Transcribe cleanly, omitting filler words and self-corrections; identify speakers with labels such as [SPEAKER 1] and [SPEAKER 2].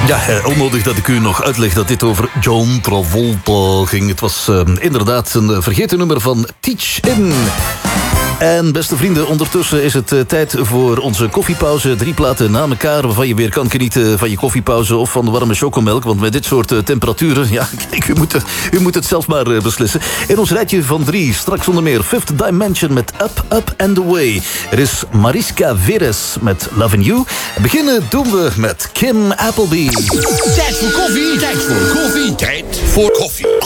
[SPEAKER 1] Ja, onnodig dat ik u nog uitleg dat dit over John Travolta ging. Het was inderdaad een vergeten nummer van Teach In. En beste vrienden, ondertussen is het tijd voor onze koffiepauze. 3 platen na elkaar waarvan je weer kan genieten van je koffiepauze of van de warme chocomelk. Want met dit soort temperaturen, ja, kijk, u moet het zelf maar beslissen. In ons rijtje van 3, straks onder meer Fifth Dimension met Up, Up and Away. Er is Mariska Veres met Lovin' You. Beginnen doen we met Kim Appleby.
[SPEAKER 2] Tijd voor koffie, tijd voor koffie, tijd voor koffie.